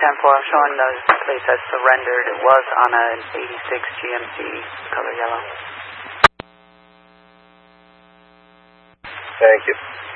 I'm showing those plates as surrendered. It was on an 86 GMC color yellow. Thank you.